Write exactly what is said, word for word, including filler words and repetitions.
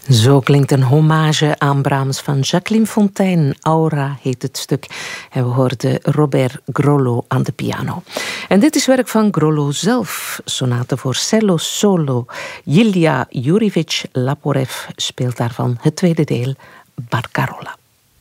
Zo klinkt een hommage aan Brahms van Jacqueline Fontaine. Aura heet het stuk. En we hoorden Robert Grollo aan de piano. En dit is werk van Grollo zelf. Sonate voor cello solo. Ilya Yurevich Laporev speelt daarvan het tweede deel, Barcarola.